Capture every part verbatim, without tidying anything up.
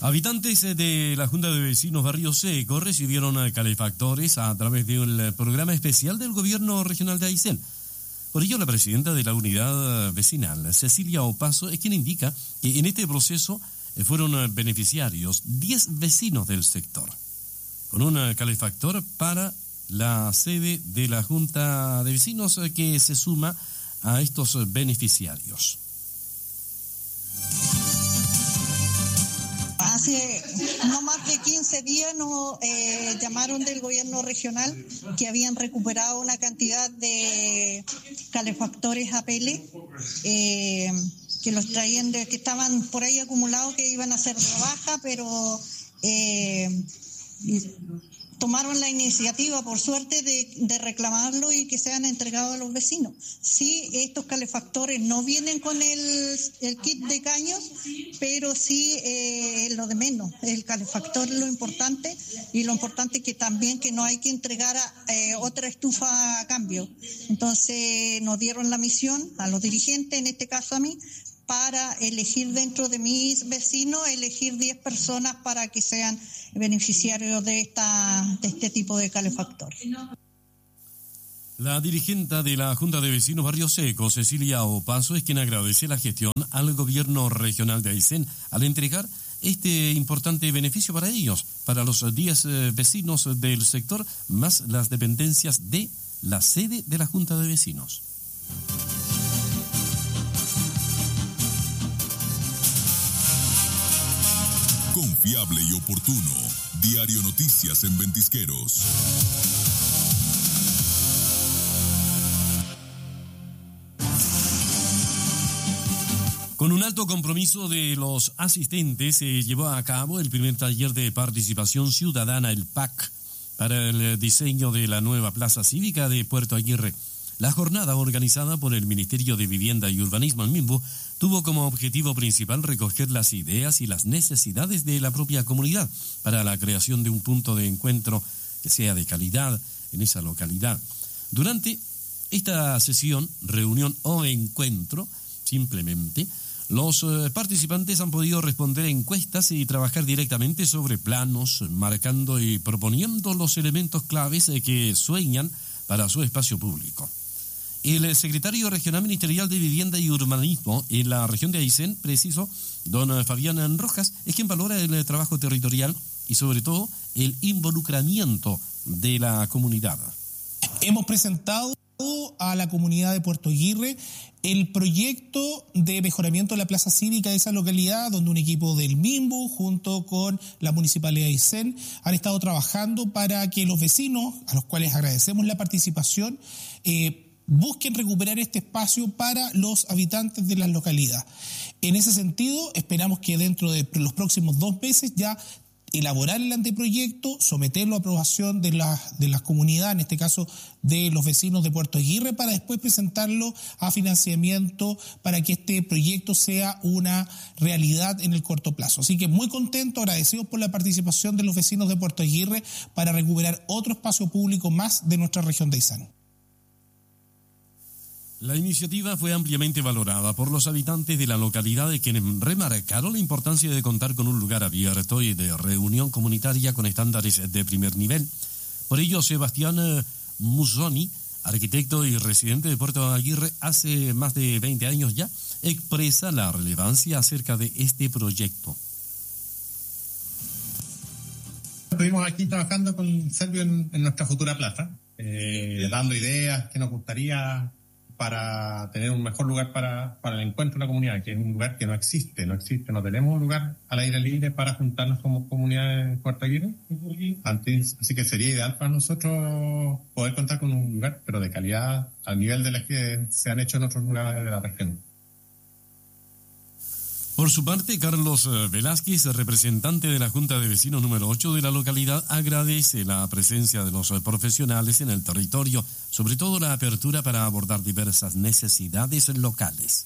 Habitantes de la Junta de Vecinos Barrio Seco recibieron calefactores a través del programa especial del gobierno regional de Aysén. Por ello, la presidenta de la unidad vecinal, Cecilia Opaso, es quien indica que en este proceso fueron beneficiarios diez vecinos del sector, con un calefactor para la sede de la Junta de Vecinos que se suma a estos beneficiarios. Hace no más de quince días nos eh, llamaron del gobierno regional que habían recuperado una cantidad de calefactores a pele eh, que los traían, de, que estaban por ahí acumulados, que iban a hacer de baja, pero eh, tomaron la iniciativa, por suerte, de, de reclamarlo y que sean entregados a los vecinos. Sí, estos calefactores no vienen con el, el kit de caños, pero sí eh, lo de menos. El calefactor es lo importante, y lo importante es que también que no hay que entregar a, eh, otra estufa a cambio. Entonces nos dieron la misión a los dirigentes, en este caso a mí, para elegir dentro de mis vecinos, elegir diez personas para que sean beneficiarios de esta de este tipo de calefactor. La dirigente de la Junta de Vecinos Barrio Seco, Cecilia Opaso, es quien agradece la gestión al gobierno regional de Aysén al entregar este importante beneficio para ellos, para los diez vecinos del sector, más las dependencias de la sede de la Junta de Vecinos. Confiable y oportuno. Diario Noticias en Ventisqueros. Con un alto compromiso de los asistentes se llevó a cabo el primer taller de participación ciudadana, el P A C, para el diseño de la nueva plaza cívica de Puerto Aguirre. La jornada, organizada por el Ministerio de Vivienda y Urbanismo, el MIMBU, tuvo como objetivo principal recoger las ideas y las necesidades de la propia comunidad para la creación de un punto de encuentro que sea de calidad en esa localidad. Durante esta sesión, reunión o encuentro, simplemente, los participantes han podido responder encuestas y trabajar directamente sobre planos, marcando y proponiendo los elementos claves que sueñan para su espacio público. El secretario regional ministerial de Vivienda y Urbanismo en la región de Aysén, preciso, don Fabián Rojas, es quien valora el trabajo territorial y sobre todo el involucramiento de la comunidad. Hemos presentado a la comunidad de Puerto Aguirre el proyecto de mejoramiento de la plaza cívica de esa localidad, donde un equipo del MIMBU junto con la Municipalidad de Aysén han estado trabajando para que los vecinos, a los cuales agradecemos la participación, eh, busquen recuperar este espacio para los habitantes de la localidad. En ese sentido, esperamos que dentro de los próximos dos meses ya elaborar el anteproyecto, someterlo a aprobación de la, de las comunidades, en este caso de los vecinos de Puerto Aguirre, para después presentarlo a financiamiento para que este proyecto sea una realidad en el corto plazo. Así que muy contento, agradecidos por la participación de los vecinos de Puerto Aguirre para recuperar otro espacio público más de nuestra región de Aysén. La iniciativa fue ampliamente valorada por los habitantes de la localidad, de quienes remarcaron la importancia de contar con un lugar abierto y de reunión comunitaria con estándares de primer nivel. Por ello, Sebastián Musoni, arquitecto y residente de Puerto Aguirre hace más de veinte años ya, expresa la relevancia acerca de este proyecto. Estuvimos aquí trabajando con Servio en, en nuestra futura plaza, eh, dando ideas que nos gustaría para tener un mejor lugar para, para el encuentro de la comunidad, que es un lugar que no existe, no existe, no tenemos un lugar al aire libre para juntarnos como comunidad en Puerto Aguirre. Antes, así que sería ideal para nosotros poder contar con un lugar, pero de calidad, al nivel de las que se han hecho en otros lugares de la región. Por su parte, Carlos Velázquez, representante de la Junta de Vecinos número ocho de la localidad, agradece la presencia de los profesionales en el territorio, sobre todo la apertura para abordar diversas necesidades locales.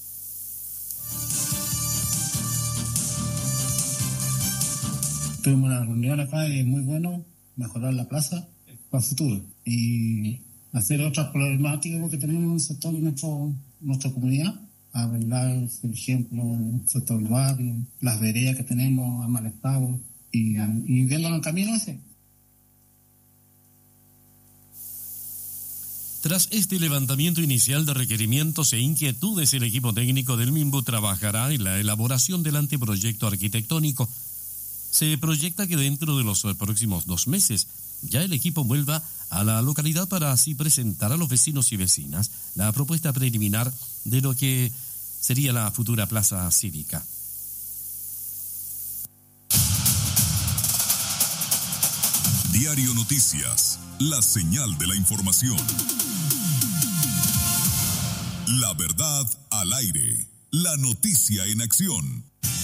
Tuvimos una reunión acá y es muy bueno mejorar la plaza para el futuro y hacer otras problemáticas que tenemos en el sector de nuestro, nuestra comunidad. arreglar, por ejemplo, el sector del barrio, las veredas que tenemos a mal estado, y, y viendo el camino ese. Tras este levantamiento inicial de requerimientos e inquietudes, el equipo técnico del Minbu trabajará en la elaboración del anteproyecto arquitectónico. Se proyecta que dentro de los próximos dos meses ya el equipo vuelva a la localidad para así presentar a los vecinos y vecinas la propuesta preliminar de lo que sería la futura plaza cívica. Diario Noticias, la señal de la información. La verdad al aire, la noticia en acción.